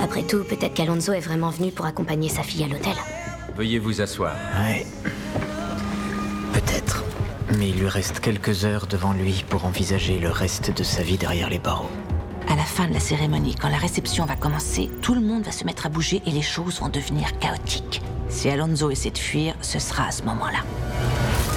Après tout, peut-être qu'Alonso est vraiment venu pour accompagner sa fille à l'hôtel. Veuillez vous asseoir. Ouais. Peut-être. Mais il lui reste quelques heures devant lui pour envisager le reste de sa vie derrière les barreaux. À la fin de la cérémonie, quand la réception va commencer, tout le monde va se mettre à bouger et les choses vont devenir chaotiques. Si Alonso essaie de fuir, ce sera à ce moment-là.